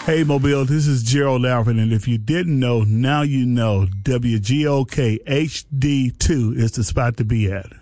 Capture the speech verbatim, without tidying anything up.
Hey, Mobile, this is Gerald Alfred, and if you didn't know, now you know W G O K H D two is the spot to be at.